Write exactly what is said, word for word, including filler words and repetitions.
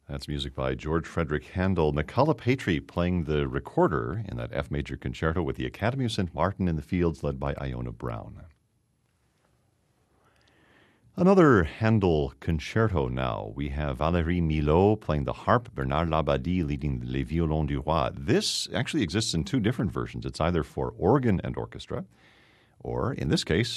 That's music by George Frederick Handel. McCullough Patry playing the recorder in that F major concerto with the Academy of Saint Martin in the fields, led by Iona Brown. Another Handel concerto now. We have Valérie Milhaud playing the harp, Bernard Labadie leading Les Violons du Roi. This actually exists in two different versions. It's either for organ and orchestra, or in this case,